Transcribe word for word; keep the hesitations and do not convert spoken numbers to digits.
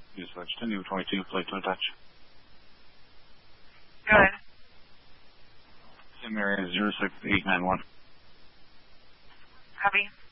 Dispatch ten twenty-two, flight to attach. Go ahead. Sim area zero six eight nine one. Copy.